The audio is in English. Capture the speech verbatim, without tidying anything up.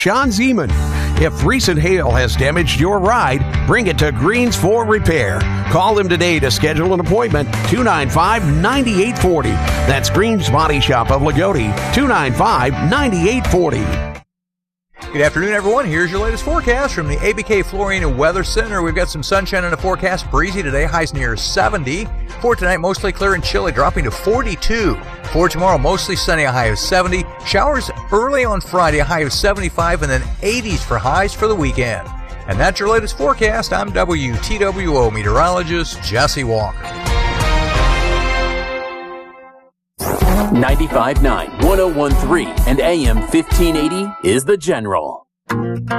John Zeman. If recent hail has damaged your ride, bring it to Greens for Repair. Call them today to schedule an appointment, two nine five, nine eight four zero. That's Greens Body Shop of Lagodi, two nine five, nine eight four zero. Good afternoon, everyone. Here's your latest forecast from the A B K Flooring and Weather Center. We've got some sunshine in the forecast. Breezy today, highs near seventy. For tonight, mostly clear and chilly, dropping to forty-two. For tomorrow, mostly sunny, a high of seventy. Showers early on Friday, a high of seventy-five, and then eighties for highs for the weekend. And that's your latest forecast. I'm W T W O meteorologist Jesse Walker. ninety-five point nine, one oh one point three, and A M fifteen eighty is The General.